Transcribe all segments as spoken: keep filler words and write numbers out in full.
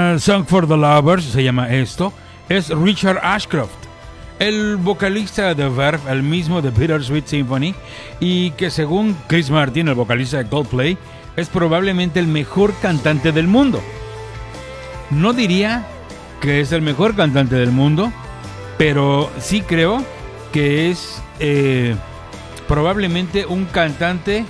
Uh, Song for the Lovers se llama esto. Es Richard Ashcroft, el vocalista de Verve, el mismo de Bittersweet Symphony, y que según Chris Martin, el vocalista de Coldplay, es probablemente el mejor cantante del mundo. No diría que es el mejor cantante del mundo, pero sí creo que es eh, probablemente un cantante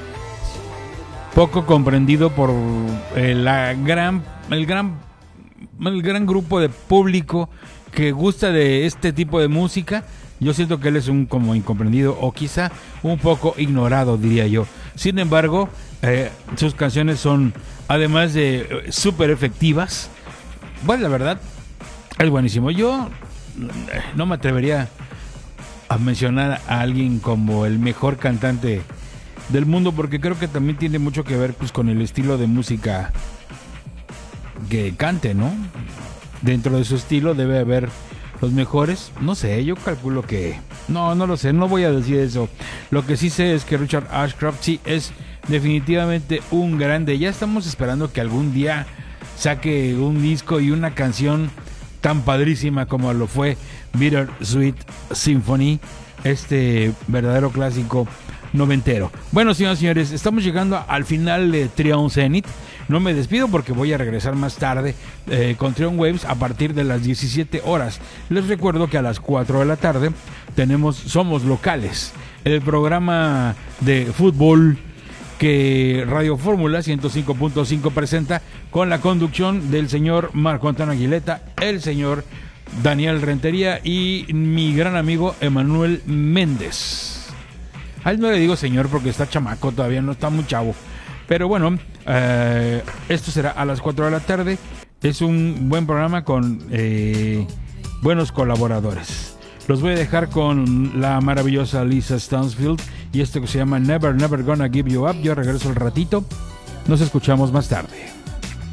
poco comprendido por eh, la gran, el gran, el gran grupo de público que gusta de este tipo de música. Yo siento que él es un como incomprendido o quizá un poco ignorado, diría yo. Sin embargo, eh, sus canciones son, además de eh, súper efectivas, bueno, la verdad, es buenísimo. Yo eh, no me atrevería a mencionar a alguien como el mejor cantante del mundo, porque creo que también tiene mucho que ver pues con el estilo de música que cante, ¿no? Dentro de su estilo debe haber los mejores. No sé, yo calculo que no, no lo sé, no voy a decir eso. Lo que sí sé es que Richard Ashcroft sí es definitivamente un grande. Ya estamos esperando que algún día saque un disco y una canción tan padrísima como lo fue Bittersweet Symphony, este verdadero clásico noventero. Bueno, señoras y señores, estamos llegando al final de Trion Zenith. No me despido porque voy a regresar más tarde eh, con Trion Waves a partir de las diecisiete horas. Les recuerdo que a las cuatro de la tarde tenemos Somos Locales, el programa de fútbol que Radio Fórmula ciento cinco punto cinco presenta con la conducción del señor Marco Antonio Aguileta, el señor Daniel Rentería y mi gran amigo Emanuel Méndez. A él no le digo señor porque está chamaco, todavía no está muy chavo. Pero bueno, eh, esto será a las cuatro de la tarde. Es un buen programa con eh, buenos colaboradores. Los voy a dejar con la maravillosa Lisa Stansfield y esto que se llama Never, Never Gonna Give You Up. Yo regreso al ratito. Nos escuchamos más tarde.